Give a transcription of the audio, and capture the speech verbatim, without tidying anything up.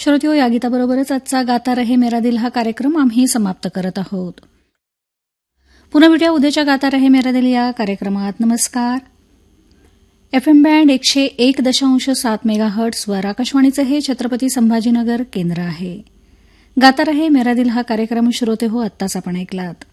श्रोत्यो, या गीताबरोबरच आजचा गाता रहे मेरा दिल हा कार्यक्रम आम्ही समाप्त करत आहोत. पुन्हा भेटूया उद्याच्या गाता रहे मेरा दिल या कार्यक्रमात. नमस्कार. एफ एम बँड एकशे एक दशांश सात मेगा हर्ट्सवर आकाशवाणीचं हे छत्रपती संभाजीनगर केंद्र आहे. गाता रहे मेरा दिल हा कार्यक्रम श्रोते हो आत्ताच आपण ऐकलात.